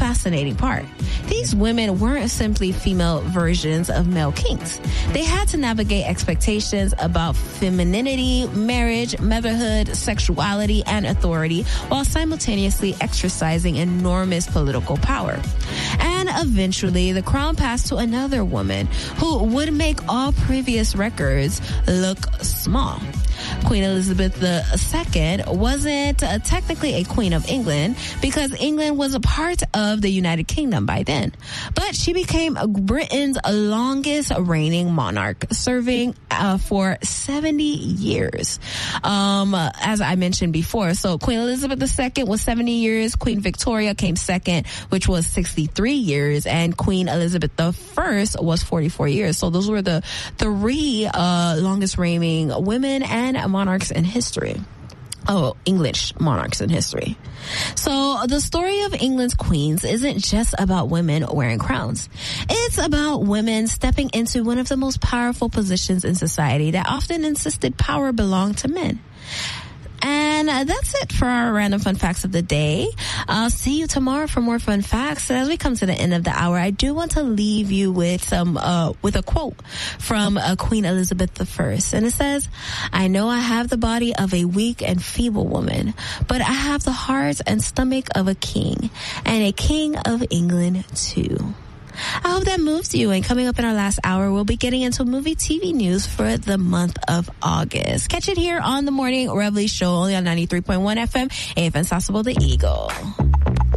fascinating part. These women weren't simply female versions of male kings. They had to navigate expectations about femininity, marriage, motherhood, sexuality, and authority while simultaneously exercising enormous political power. And eventually, the crown passed to another woman who would make all previous records look small. Queen Elizabeth II wasn't technically a queen of England because England was a part of the United Kingdom by then. But she became Britain's longest reigning monarch, serving for 70 years. As I mentioned before, so Queen Elizabeth II was 70 years, Queen Victoria came second, which was 63 years, and Queen Elizabeth I was 44 years. So those were the three longest reigning women and monarchs in history. Oh, English monarchs in history. So the story of England's queens isn't just about women wearing crowns. It's about women stepping into one of the most powerful positions in society that often insisted power belonged to men. And that's it for our random fun facts of the day. I'll see you tomorrow for more fun facts. And as we come to the end of the hour, I do want to leave you with with a quote from Queen Elizabeth I. And it says, "I know I have the body of a weak and feeble woman, but I have the heart and stomach of a king, and a king of England too." I hope that moves you. And coming up in our last hour, we'll be getting into movie TV news for the month of August. Catch it here on the Morning Reveille Show, only on 93.1 FM, AFN Sasebo, The Eagle.